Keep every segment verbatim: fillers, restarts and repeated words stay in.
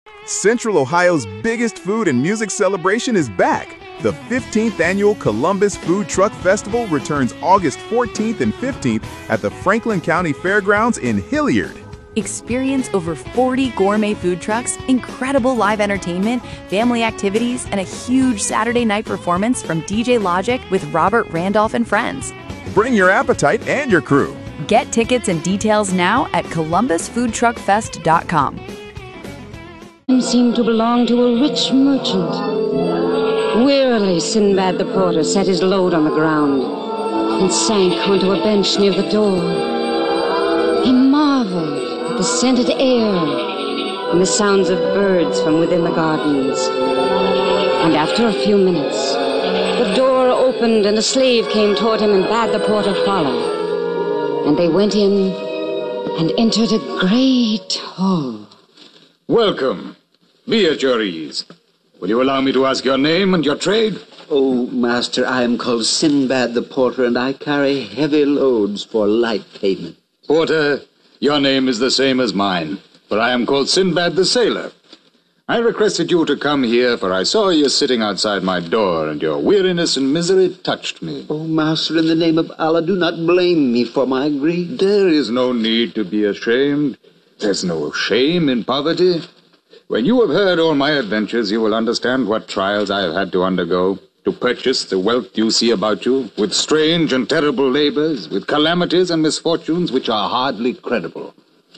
Central Ohio's biggest food and music celebration is back. The fifteenth Annual Columbus Food Truck Festival returns August fourteenth and fifteenth at the Franklin County Fairgrounds in Hilliard. Experience over forty gourmet food trucks, incredible live entertainment, family activities, and a huge Saturday night performance from D J Logic with Robert Randolph and friends. Bring your appetite and your crew. Get tickets and details now at columbus food truck fest dot com. Seemed to belong to a rich merchant. Wearily, Sinbad the porter set his load on the ground and sank onto a bench near the door. He marveled at the scented air and the sounds of birds from within the gardens. And after a few minutes, the door opened and a slave came toward him and bade the porter follow. And they went in and entered a great hall. Welcome. Be at your ease. Will you allow me to ask your name and your trade? Oh, master, I am called Sinbad the porter, and I carry heavy loads for light payment. Porter, your name is the same as mine, for I am called Sinbad the sailor. I requested you to come here, for I saw you sitting outside my door, and your weariness and misery touched me. Oh, master, in the name of Allah, do not blame me for my grief. There is no need to be ashamed. There's no shame in poverty. When you have heard all my adventures, you will understand what trials I have had to undergo to purchase the wealth you see about you, with strange and terrible labors, with calamities and misfortunes which are hardly credible.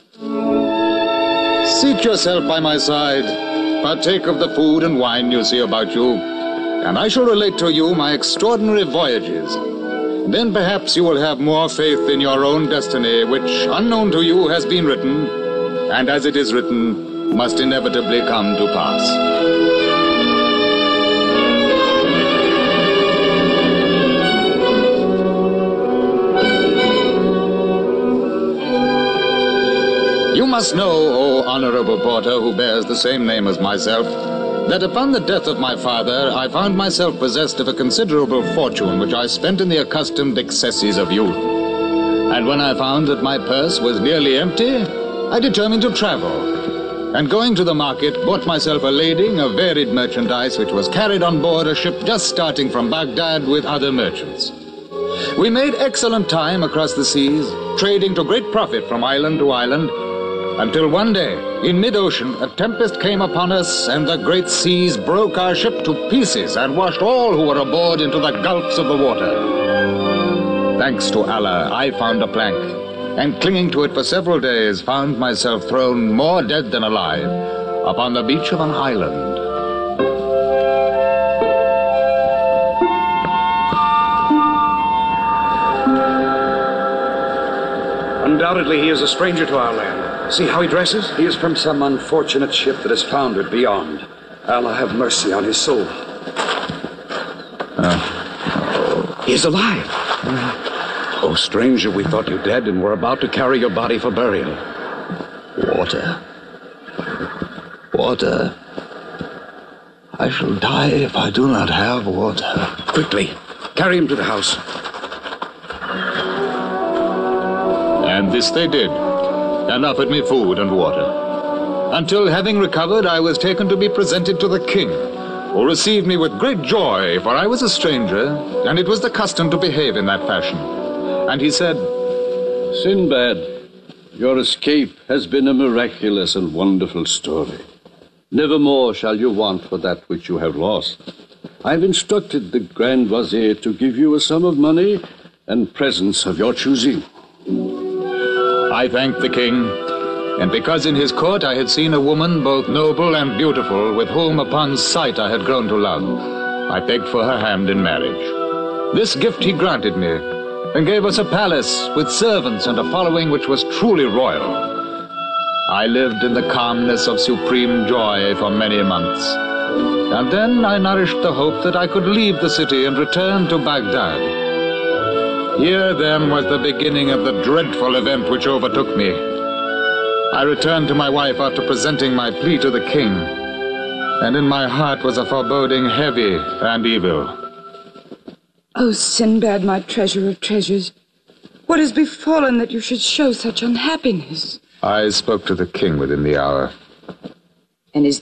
Seat yourself by my side, partake of the food and wine you see about you, and I shall relate to you my extraordinary voyages. Then perhaps you will have more faith in your own destiny, which, unknown to you, has been written, and as it is written, must inevitably come to pass. You must know, O honorable porter who bears the same name as myself, that upon the death of my father, I found myself possessed of a considerable fortune which I spent in the accustomed excesses of youth. And when I found that my purse was nearly empty, I determined to travel. And going to the market, bought myself a lading of varied merchandise which was carried on board a ship just starting from Baghdad with other merchants. We made excellent time across the seas, trading to great profit from island to island, until one day, in mid-ocean, a tempest came upon us, and the great seas broke our ship to pieces and washed all who were aboard into the gulfs of the water. Thanks to Allah, I found a plank, and clinging to it for several days, found myself thrown more dead than alive upon the beach of an island. Undoubtedly, he is a stranger to our land. See how he dresses? He is from some unfortunate ship that has foundered beyond. Allah have mercy on his soul. Uh, he is alive. Oh, stranger, we thought you dead and were about to carry your body for burial. Water. Water. I shall die if I do not have water. Quickly, carry him to the house. And this they did, and offered me food and water. Until, having recovered, I was taken to be presented to the king, who received me with great joy, for I was a stranger, and it was the custom to behave in that fashion. And he said, Sinbad, your escape has been a miraculous and wonderful story. Nevermore shall you want for that which you have lost. I have instructed the Grand Wazir to give you a sum of money and presents of your choosing. I thanked the king, and because in his court I had seen a woman both noble and beautiful, with whom upon sight I had grown to love, I begged for her hand in marriage. This gift he granted me, and gave us a palace with servants and a following which was truly royal. I lived in the calmness of supreme joy for many months, and then I nourished the hope that I could leave the city and return to Baghdad. Here, then, was the beginning of the dreadful event which overtook me. I returned to my wife after presenting my plea to the king, and in my heart was a foreboding heavy and evil. Oh, Sinbad, my treasure of treasures, what has befallen that you should show such unhappiness? I spoke to the king within the hour. And is